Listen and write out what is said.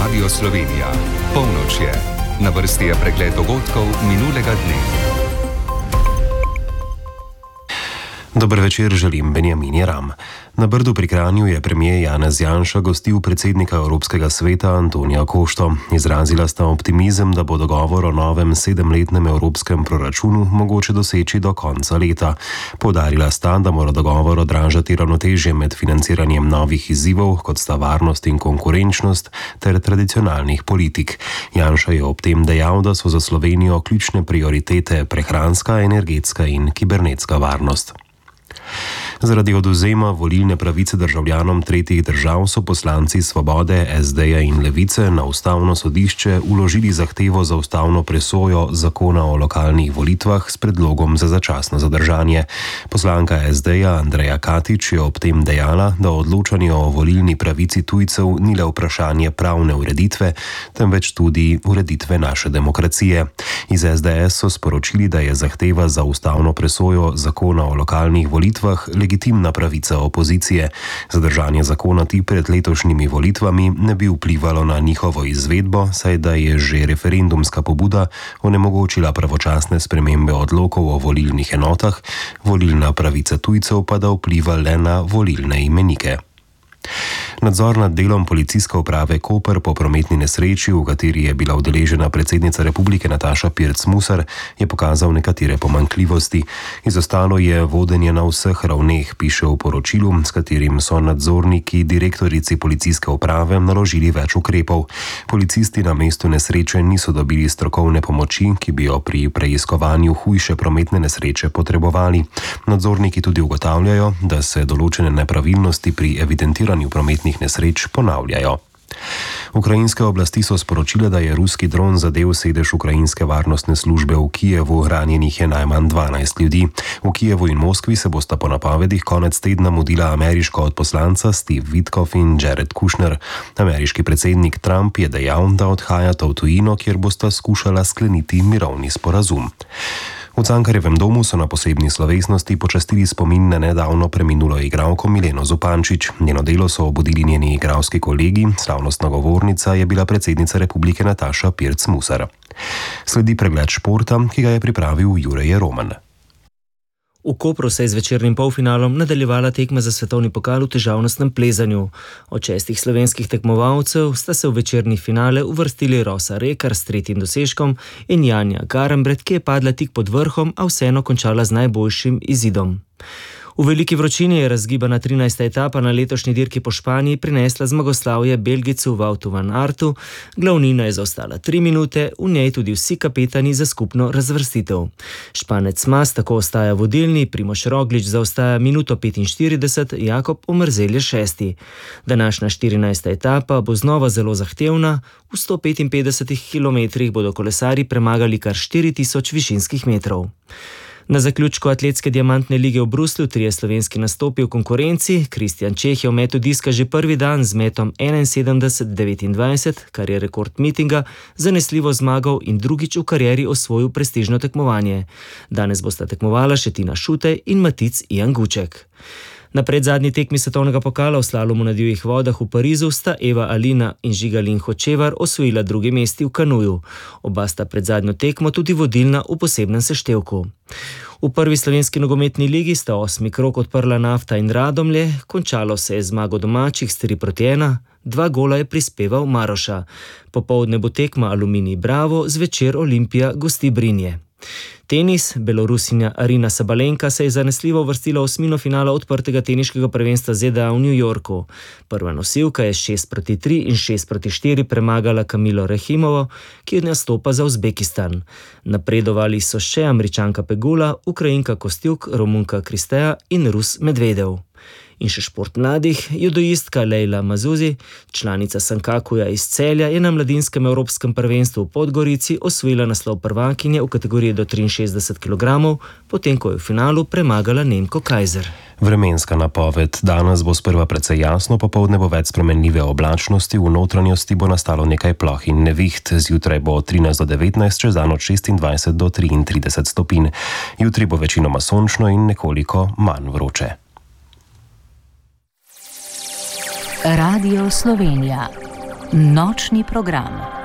Radio Slovenija. Polnoč je. Na vrsti je pregled dogodkov minulega dne. Dober večer, želim Benjamin Jeram. Na Brdu pri Kranju je premijer Janez Janša gostil predsednika Evropskega sveta Antonija Košto. Izrazila sta optimizem, da bo dogovor o novem 7-letnem evropskem proračunu mogoče doseči do konca leta. Poudarila sta, da mora dogovor odražati ravnotežje med financiranjem novih izzivov, kot sta varnost in konkurenčnost, ter tradicionalnih politik. Janša je ob tem dejal, da so za Slovenijo ključne prioritete prehranska, energetska in kibernetska varnost. Zaradi odvzema volilne pravice državljanom tretjih držav so poslanci Svobode, SD-ja in Levice na ustavno sodišče vložili zahtevo za ustavno presojo zakona o lokalnih volitvah s predlogom za začasno zadržanje. Poslanka SD-ja Andreja Katič je ob tem dejala, da odločanje o volilni pravici tujcev ni le vprašanje pravne ureditve, temveč tudi ureditve naše demokracije. Iz SDS so sporočili, da je zahteva za ustavno presojo zakona o lokalnih volitvah legitimna pravica opozicije. Zadržanje zakona tik pred letošnjimi volitvami ne bi vplivalo na njihovo izvedbo, saj da je že referendumska pobuda onemogočila pravočasne spremembe odlokov o volilnih enotah, volilna pravica tujcev pa da vpliva le na volilne imenike. Nadzor nad delom policijske uprave Koper po prometni nesreči, v kateri je bila udeležena predsednica republike Nataša Pirc Musar, je pokazal nekatere pomanjkljivosti. Izostalo je vodenje na vseh ravneh, piše v poročilu, s katerim so nadzorniki direktorici policijske uprave naložili več ukrepov. Policisti na mestu nesreče niso dobili strokovne pomoči, ki bi jo pri preiskovanju hujše prometne nesreče potrebovali. Nadzorniki tudi ugotavljajo, da se določene nepravilnosti pri evidentiranju prometnih nesreč ponavljajo. Ukrajinske oblasti so sporočile, da je ruski dron zadel sedež ukrajinske varnostne službe v Kijevu, ranjenih je najmanj 12 ljudi. V Kijevu in Moskvi se bosta po napovedih konec tedna mudila ameriška odposlanca Steve Witkoff in Jared Kushner. Ameriški predsednik Trump je dejal, da odhajata v tujino, kjer bosta skušala skleniti mirovni sporazum. V Cankarjevem domu so na posebni slovesnosti počastili spomin na nedavno preminulo igralko Mileno Zupančič. Njeno delo so obudili njeni igralski kolegi, slavnostna govornica je bila predsednica republike Nataša Pirc Musar. Sledi pregled športa, ki ga je pripravil Jure Roman. V Kopru se je z večernim polfinalom nadaljevala tekma za svetovni pokal v težavnostnem plezanju. Od 6 slovenskih tekmovalcev sta se v večerni finale uvrstili Rosa Rekar s 3. dosežkom in Janja Garambret, ki je padla tik pod vrhom, a vseeno končala z najboljšim izidom. V veliki vročini je razgibana 13. etapa na letošnji dirki po Španiji prinesla zmagoslavje Belgijcu Woutu van Aertu. Glavnina je zaostala 3 minute, v njej tudi vsi kapetani za skupno razvrstitev. Španec Mas tako ostaja vodilni, Primož Roglič zaostaja minuto 45, Jakob Omerzel je 6. Današnja 14. etapa bo znova zelo zahtevna. V 155 kilometrih bodo kolesarji premagali kar 4000 višinskih metrov. Na zaključku atletske diamantne lige v Bruslju 3 slovenski nastopi v konkurenci. Kristjan Čeh je v metu diska že prvi dan z metom 71-29, kar je rekord mitinga, zanesljivo zmagal in drugič v karieri osvojil prestižno tekmovanje. Danes bosta tekmovala še Tina Šutej in Matic Ian Guček. Na predzadnji tekmi svetovnega pokala v slalomu na divjih vodah v Parizu sta Eva Alina in Žigalin Hočevar osvojila 2. mesti v kanuju. Oba sta predzadnjo tekmo tudi vodilna v posebnem seštevku. V prvi slovenski nogometni ligi sta 8. krog odprla Nafta in Radomlje, končalo se je zmago domačih s 3-1, 2 gola je prispeval Maroša. Popoldne bo tekma Aluminij Bravo, zvečer Olimpija gosti Brinje. Tenis. Belorusinja Arina Sabalenka se je zanesljivo uvrstila v osmino finala odprtega teniškega prvenstva ZDA v New Yorku. Prva nosilka je 6-3 in 6-4 premagala Kamilo Rehimovo, ki nastopa za Uzbekistan. Napredovali so še Američanka Pegula, Ukrajinka Kostjuk, Romunka Kristeja in Rus Medvedev. In še šport mladih. Judoistka Lejla Mazuzi, članica Sankakuja iz Celja, je na mladinskem evropskem prvenstvu v Podgorici osvojila naslov prvakinje v kategoriji do 63 kg, potem ko je v finalu premagala Nemko Kajzer. Vremenska napoved. Danes bo sprva precej jasno, popoldne bo več spremenljive oblačnosti, v notranjosti bo nastalo nekaj ploh in neviht. Zjutraj bo 13 do 19, čez dan od 26 do 33 stopinj. Jutri bo večinoma sončno in nekoliko manj vroče. Radio Slovenija. Nočni program.